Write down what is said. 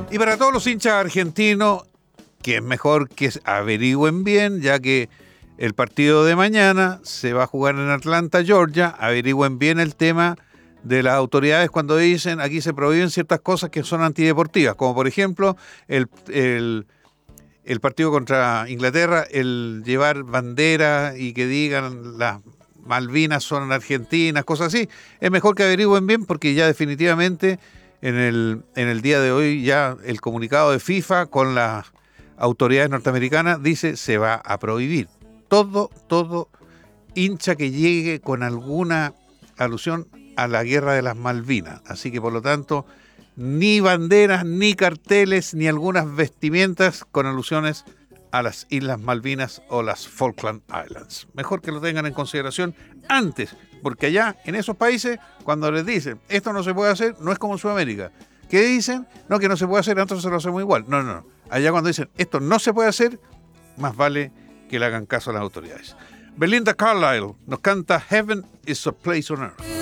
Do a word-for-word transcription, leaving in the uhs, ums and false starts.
Y para todos los hinchas argentinos, que es mejor que averigüen bien, ya que el partido de mañana se va a jugar en Atlanta, Georgia. Averigüen bien el tema de las autoridades cuando dicen aquí se prohíben ciertas cosas que son antideportivas, como por ejemplo el, el, el partido contra Inglaterra, el llevar bandera y que digan las Malvinas son argentinas, cosas así. Es mejor que averigüen bien porque ya definitivamente en el, en el día de hoy ya el comunicado de FIFA con las autoridades norteamericanas dice se va a prohibir. Todo, todo hincha que llegue con alguna alusión a la guerra de las Malvinas. Así que por lo tanto, ni banderas, ni carteles, ni algunas vestimentas con alusiones a las Islas Malvinas o las Falkland Islands. Mejor que lo tengan en consideración antes, porque allá en esos países, cuando les dicen esto no se puede hacer, no es como en Sudamérica. ¿Qué dicen? No, que no se puede hacer, nosotros se lo hacemos igual. No, no, no. Allá cuando dicen esto no se puede hacer, más vale que le hagan caso a las autoridades. Belinda Carlisle nos canta Heaven is a Place on Earth.